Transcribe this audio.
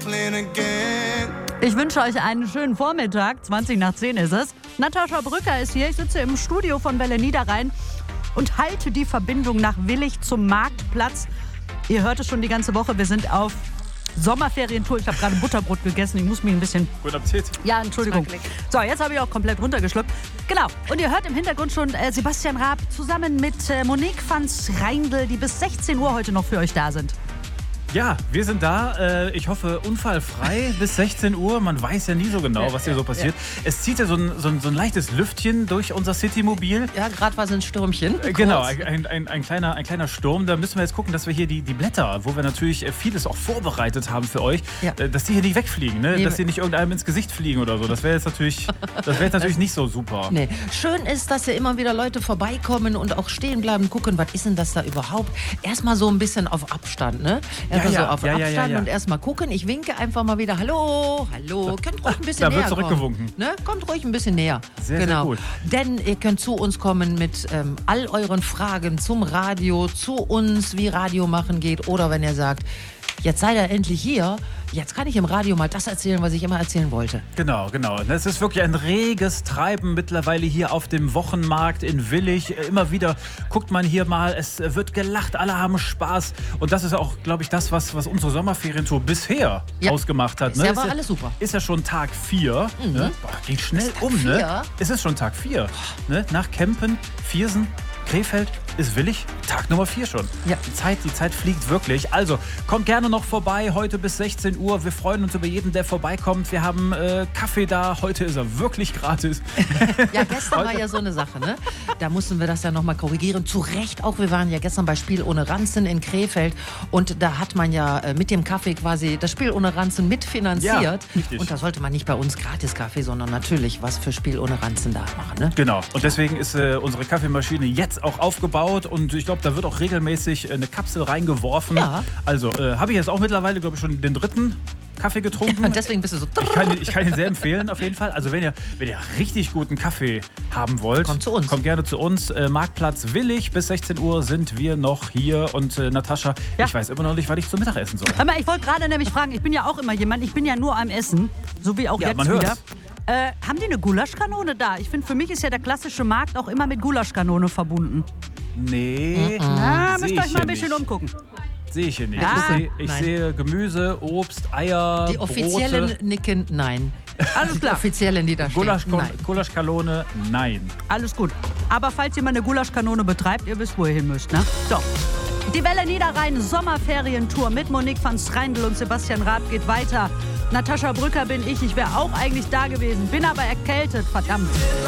Ich wünsche euch einen schönen Vormittag. 20:10 ist es. Natascha Brücker ist hier. Ich sitze im Studio von Welle Niederrhein und halte die Verbindung nach Willich zum Marktplatz. Ihr hört es schon die ganze Woche. Wir sind auf Sommerferientour. Ich habe gerade Butterbrot gegessen. Ich muss mich ein bisschen... Guten Appetit. Ja, Entschuldigung. So, jetzt habe ich auch komplett runtergeschluckt. Genau. Und ihr hört im Hintergrund schon Sebastian Raab zusammen mit Monique van Schreindl, die bis 16 Uhr heute noch für euch da sind. Ja, wir sind da. Ich hoffe, unfallfrei bis 16 Uhr. Man weiß ja nie so genau, was hier so passiert. Ja. Es zieht ja so ein leichtes Lüftchen durch unser Citymobil. Ja, gerade war es ein Stürmchen. Genau, ein kleiner Sturm. Da müssen wir jetzt gucken, dass wir hier die Blätter, wo wir natürlich vieles auch vorbereitet haben für euch, dass die hier nicht wegfliegen, ne? Dass die nicht irgendeinem ins Gesicht fliegen oder so. Das wäre jetzt natürlich nicht so super. Nee. Schön ist, dass ja immer wieder Leute vorbeikommen und auch stehen bleiben, gucken, was ist denn das da überhaupt? Erstmal so ein bisschen auf Abstand, ne? Auf Abstand und erstmal gucken. Ich winke einfach mal wieder. Hallo. Könnt ruhig ein bisschen näher kommen. Da wird zurückgewunken. Ne? Kommt ruhig ein bisschen näher. Sehr gut. Denn ihr könnt zu uns kommen mit all euren Fragen zum Radio, zu uns, wie Radio machen geht. Oder wenn ihr sagt, jetzt seid ihr endlich hier, jetzt kann ich im Radio mal das erzählen, was ich immer erzählen wollte. Genau. Es ist wirklich ein reges Treiben mittlerweile hier auf dem Wochenmarkt in Willich. Immer wieder guckt man hier mal, es wird gelacht, alle haben Spaß. Und das ist auch, glaube ich, das, was unsere Sommerferientour bisher ausgemacht hat. Ne? Ja, war alles super. Ist ja schon Tag 4. Mhm. Ne? Geht schnell ne? Es ist schon Tag 4. Ne? Nach Kempen, Viersen, Krefeld ist Willich, Tag Nummer 4 schon. Ja. Die Zeit fliegt wirklich. Also, kommt gerne noch vorbei, heute bis 16 Uhr. Wir freuen uns über jeden, der vorbeikommt. Wir haben Kaffee da. Heute ist er wirklich gratis. Ja, gestern war ja so eine Sache, ne? Da mussten wir das ja nochmal korrigieren. Zu Recht auch. Wir waren ja gestern bei Spiel ohne Ranzen in Krefeld. Und da hat man ja mit dem Kaffee quasi das Spiel ohne Ranzen mitfinanziert. Ja, richtig. Und da sollte man nicht bei uns gratis Kaffee, sondern natürlich was für Spiel ohne Ranzen da machen, ne? Genau. Und deswegen ist unsere Kaffeemaschine jetzt auch aufgebaut. Und ich glaube, da wird auch regelmäßig eine Kapsel reingeworfen. Ja. Also habe ich jetzt auch mittlerweile, glaube ich, schon den 3. Kaffee getrunken. Und deswegen bist du so... Ich kann ihn sehr empfehlen, auf jeden Fall. Also wenn ihr richtig guten Kaffee haben wollt, kommt zu uns. Kommt gerne zu uns. Marktplatz Willich, bis 16 Uhr sind wir noch hier. Und Natascha, ich weiß immer noch nicht, was ich zum Mittagessen soll. Aber ich wollte gerade nämlich fragen, ich bin ja auch immer jemand, ich bin ja nur am Essen, so wie auch jetzt man wieder. Hört's. Haben die eine Gulaschkanone da? Ich finde, für mich ist ja der klassische Markt auch immer mit Gulaschkanone verbunden. Nee. Müsst ihr euch mal ein bisschen umgucken. Sehe ich hier nicht. Ja. Ich sehe Gemüse, Obst, Eier, Die Offiziellen Brote. nicken, nein. Alles klar. Die Offiziellen, die da stehen, nein. Gulaschkanone, nein. Alles gut. Aber falls ihr mal eine Gulaschkanone betreibt, ihr wisst, wo ihr hin müsst, ne? So. Die Welle Niederrhein Sommerferientour mit Monique van Schreindl und Sebastian Raab geht weiter. Natascha Brücker bin ich. Ich wäre auch eigentlich da gewesen, bin aber erkältet, verdammt.